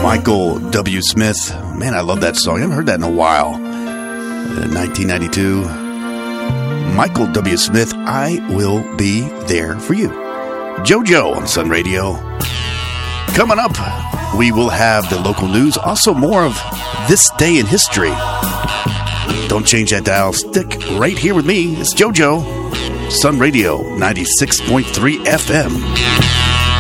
Michael W. Smith. Man, I love that song. I haven't heard that in a while. 1992. Michael W. Smith, I Will Be There For You. JoJo on Sun Radio. Coming up, we will have the local news. Also, more of This Day in History. Don't change that dial. Stick right here with me. It's JoJo. Sun Radio 96.3 FM.